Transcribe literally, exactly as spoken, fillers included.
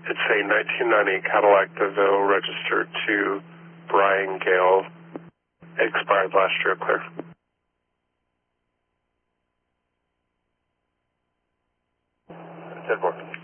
It's a nineteen ninety Cadillac DeVille registered to Brian Gale. Expired last year, clear. ten four.